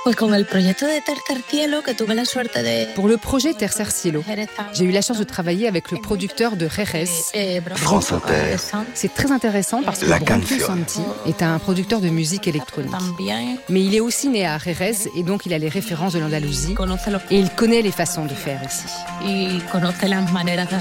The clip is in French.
Pour le projet Tercer Cielo, j'ai eu la chance de travailler avec le producteur de Jerez. France Inter. C'est très intéressant parce que La Bronco Canción. Santi est un producteur de musique électronique. Mais il est aussi né à Jerez et donc il a les références de l'Andalousie et il connaît les façons de faire ici.